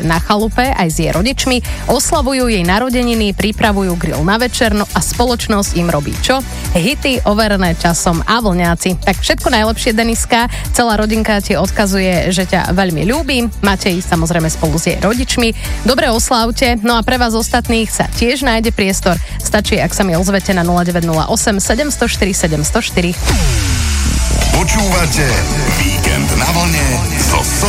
na chalupe aj s jej rodičmi, oslavujú jej narodeniny, pripravujú grill na večer, no a spoločnosť im robí čo? Hity overené časom a vlňáci. Tak všetko najlepšie, Deniska. Celá rodinka ti odkazuje, že ťa veľmi ľúbi. Matej samozrejme spolu s jej rodičmi. Dobre oslávte. No a pre vás ostatných sa tiež nájde priestor. Stačí, ak sa mi ozvete na 0908 704 704. Počúvate Víkend na vlne so